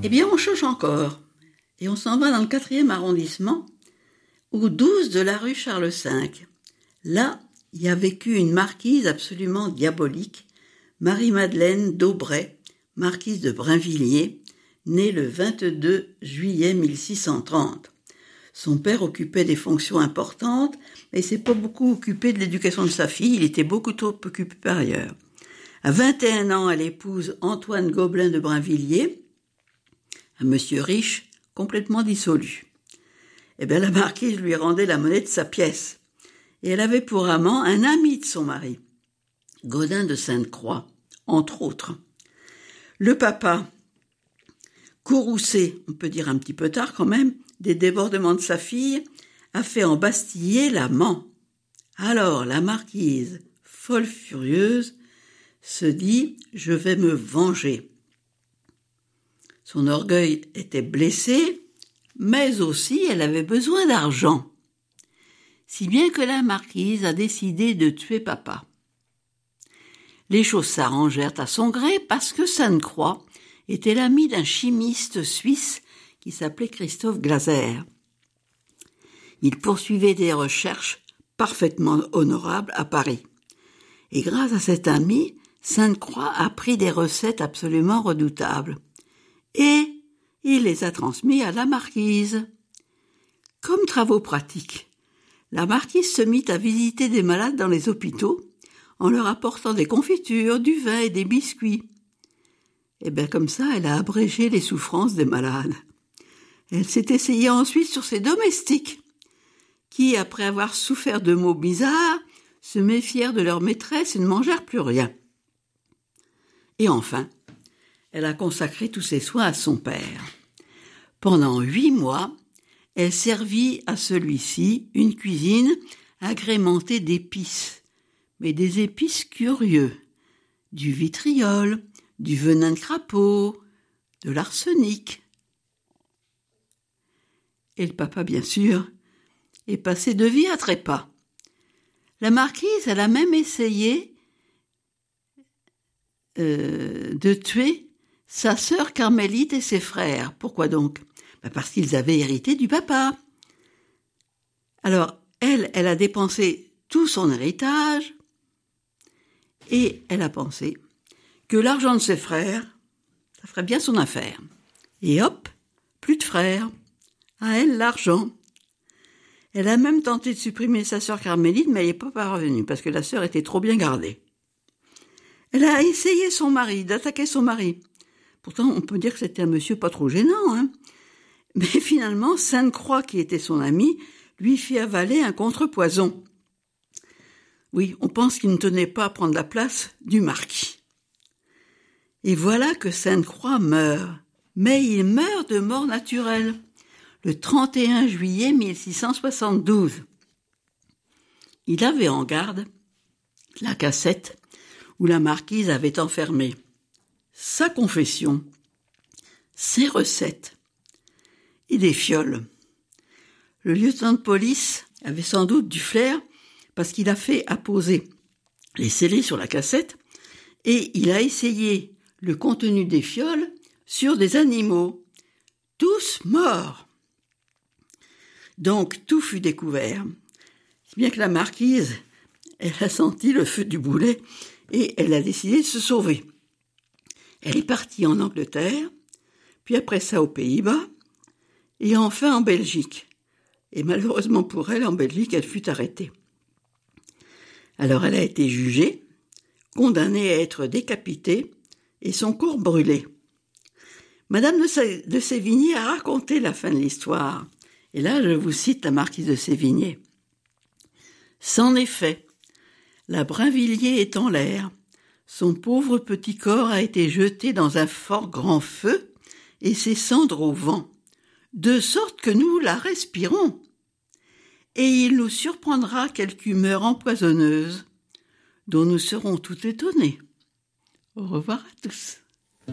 Eh bien, on change encore. Et on s'en va dans le 4e arrondissement, au 12 de la rue Charles V. Là, il y a vécu une marquise absolument diabolique, Marie-Madeleine d'Aubray, marquise de Brinvilliers, née le 22 juillet 1630. Son père occupait des fonctions importantes, mais il s'est pas beaucoup occupé de l'éducation de sa fille, il était beaucoup trop occupé par ailleurs. À 21 ans, elle épouse Antoine Gobelin de Brinvilliers, un monsieur riche, complètement dissolu. Eh bien, la marquise lui rendait la monnaie de sa pièce. Et elle avait pour amant un ami de son mari, Gaudin de Sainte-Croix, entre autres. Le papa, courroucé, on peut dire un petit peu tard quand même, des débordements de sa fille, a fait embastiller l'amant. Alors la marquise, folle furieuse, se dit « je vais me venger ». Son orgueil était blessé, mais aussi elle avait besoin d'argent. Si bien que la marquise a décidé de tuer papa. Les choses s'arrangèrent à son gré parce que Sainte-Croix était l'ami d'un chimiste suisse qui s'appelait Christophe Glaser. Il poursuivait des recherches parfaitement honorables à Paris. Et grâce à cet ami, Sainte-Croix a pris des recettes absolument redoutables. Et il les a transmis à la marquise. Comme travaux pratiques, la marquise se mit à visiter des malades dans les hôpitaux en leur apportant des confitures, du vin et des biscuits. Et bien comme ça, elle a abrégé les souffrances des malades. Elle s'est essayée ensuite sur ses domestiques, qui, après avoir souffert de maux bizarres, se méfièrent de leur maîtresse et ne mangèrent plus rien. Et enfin, elle a consacré tous ses soins à son père. Pendant 8 mois, elle servit à celui-ci une cuisine agrémentée d'épices, mais des épices curieux, du vitriol, du venin de crapaud, de l'arsenic. Et le papa, bien sûr, est passé de vie à trépas. La marquise, elle a même essayé de tuer sa sœur Carmélite et ses frères. Pourquoi donc ? Parce qu'ils avaient hérité du papa. Alors, elle a dépensé tout son héritage et elle a pensé que l'argent de ses frères, ça ferait bien son affaire. Et hop, plus de frères. À elle, l'argent. Elle a même tenté de supprimer sa sœur Carmélite, mais elle n'y est pas parvenue, parce que la sœur était trop bien gardée. Elle a essayé d'attaquer son mari. Pourtant, on peut dire que c'était un monsieur pas trop gênant, hein. Mais finalement, Sainte-Croix, qui était son amie, lui fit avaler un contrepoison. Oui, on pense qu'il ne tenait pas à prendre la place du marquis. Et voilà que Sainte-Croix meurt. Mais il meurt de mort naturelle, le 31 juillet 1672. Il avait en garde la cassette où la marquise avait enfermé sa confession, ses recettes et des fioles. Le lieutenant de police avait sans doute du flair parce qu'il a fait apposer les scellés sur la cassette et il a essayé le contenu des fioles sur des animaux, tous morts. Donc tout fut découvert. Si bien que la marquise, elle a senti le feu du boulet et elle a décidé de se sauver. Elle est partie en Angleterre, puis après ça aux Pays-Bas, et enfin en Belgique. Et malheureusement pour elle, en Belgique, elle fut arrêtée. Alors elle a été jugée, condamnée à être décapitée, et son corps brûlé. Madame de Sévigné a raconté la fin de l'histoire. Et là, je vous cite la marquise de Sévigné. « C'en est fait. La Brinvilliers est en l'air. Son pauvre petit corps a été jeté dans un fort grand feu et ses cendres au vent, de sorte que nous la respirons. Et il nous surprendra quelque humeur empoisonneuse, dont nous serons tout étonnés. Au revoir à tous.